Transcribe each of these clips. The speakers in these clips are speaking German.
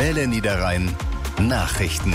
Welle Niederrhein Nachrichten.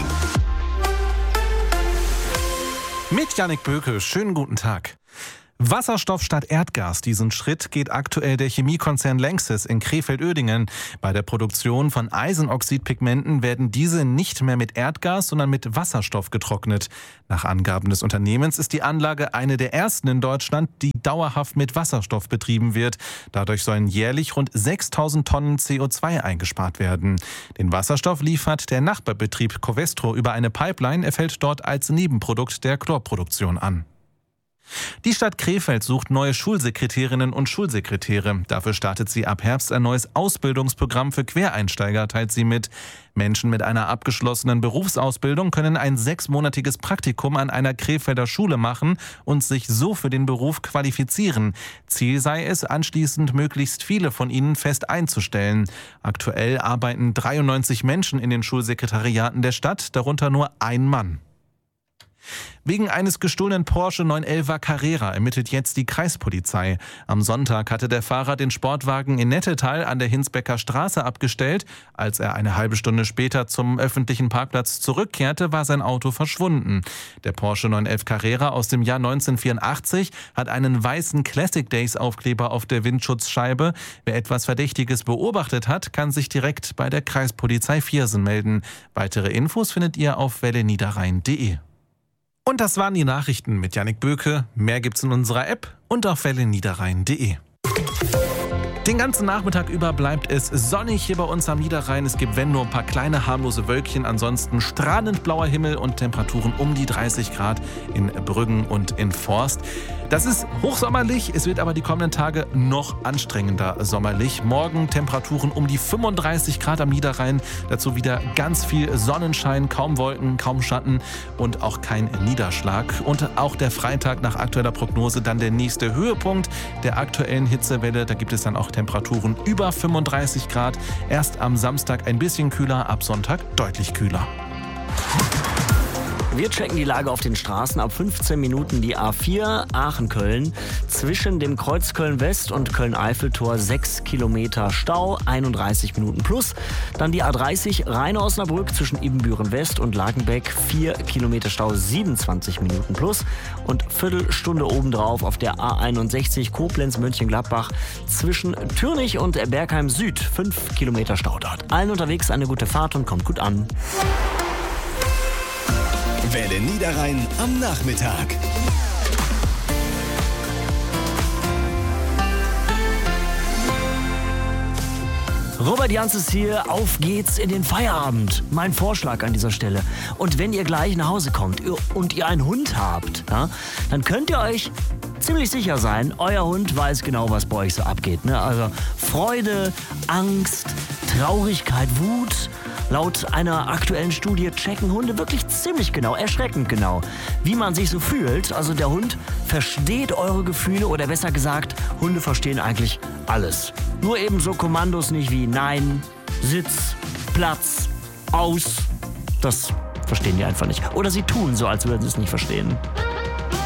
Mit Jannik Böke, schönen guten Tag. Wasserstoff statt Erdgas. Diesen Schritt geht aktuell der Chemiekonzern Lanxess in Krefeld-Uerdingen. Bei der Produktion von Eisenoxidpigmenten werden diese nicht mehr mit Erdgas, sondern mit Wasserstoff getrocknet. Nach Angaben des Unternehmens ist die Anlage eine der ersten in Deutschland, die dauerhaft mit Wasserstoff betrieben wird. Dadurch sollen jährlich rund 6.000 Tonnen CO2 eingespart werden. Den Wasserstoff liefert der Nachbarbetrieb Covestro über eine Pipeline. Er fällt dort als Nebenprodukt der Chlorproduktion an. Die Stadt Krefeld sucht neue Schulsekretärinnen und Schulsekretäre. Dafür startet sie ab Herbst ein neues Ausbildungsprogramm für Quereinsteiger, teilt sie mit. Menschen mit einer abgeschlossenen Berufsausbildung können ein 6-monatiges Praktikum an einer Krefelder Schule machen und sich so für den Beruf qualifizieren. Ziel sei es, anschließend möglichst viele von ihnen fest einzustellen. Aktuell arbeiten 93 Menschen in den Schulsekretariaten der Stadt, darunter nur ein Mann. Wegen eines gestohlenen Porsche 911 Carrera ermittelt jetzt die Kreispolizei. Am Sonntag hatte der Fahrer den Sportwagen in Nettetal an der Hinsbecker Straße abgestellt. Als er eine halbe Stunde später zum öffentlichen Parkplatz zurückkehrte, war sein Auto verschwunden. Der Porsche 911 Carrera aus dem Jahr 1984 hat einen weißen Classic Days Aufkleber auf der Windschutzscheibe. Wer etwas Verdächtiges beobachtet hat, kann sich direkt bei der Kreispolizei Viersen melden. Weitere Infos findet ihr auf welleniederrhein.de. Und das waren die Nachrichten mit Jannik Böke. Mehr gibt's in unserer App und auf welleniederrhein.de. Den ganzen Nachmittag über bleibt es sonnig hier bei uns am Niederrhein. Es gibt, wenn nur, ein paar kleine harmlose Wölkchen. Ansonsten strahlend blauer Himmel und Temperaturen um die 30 Grad in Brüggen und in Forst. Das ist hochsommerlich, es wird aber die kommenden Tage noch anstrengender sommerlich. Morgen Temperaturen um die 35 Grad am Niederrhein. Dazu wieder ganz viel Sonnenschein, kaum Wolken, kaum Schatten und auch kein Niederschlag. Und auch der Freitag nach aktueller Prognose dann der nächste Höhepunkt der aktuellen Hitzewelle. Da gibt es dann auch Temperaturen über 35 Grad. Erst am Samstag ein bisschen kühler, ab Sonntag deutlich kühler. Wir checken die Lage auf den Straßen. Ab 15 Minuten die A4 Aachen-Köln. Zwischen dem Kreuz Köln-West und Köln-Eiffeltor 6 Kilometer Stau, 31 Minuten plus. Dann die A30 Rheine-Osnabrück zwischen Ibbenbüren-West und Lagenbeck, 4 Kilometer Stau, 27 Minuten plus. Und Viertelstunde obendrauf auf der A61 Koblenz-Mönchengladbach zwischen Türnich und Bergheim Süd, 5 Kilometer Stau dort. Allen unterwegs eine gute Fahrt und kommt gut an. Welle Niederrhein am Nachmittag. Robert Jans ist hier, auf geht's in den Feierabend. Mein Vorschlag an dieser Stelle. Und wenn ihr gleich nach Hause kommt und ihr einen Hund habt, ja, dann könnt ihr euch ziemlich sicher sein, euer Hund weiß genau, was bei euch so abgeht. Ne? Also Freude, Angst, Traurigkeit, Wut. Laut einer aktuellen Studie checken Hunde wirklich ziemlich genau, erschreckend genau, wie man sich so fühlt. Also der Hund versteht eure Gefühle oder besser gesagt, Hunde verstehen eigentlich alles. Nur eben so Kommandos nicht wie Nein, Sitz, Platz, Aus. Das verstehen die einfach nicht. Oder sie tun so, als würden sie es nicht verstehen.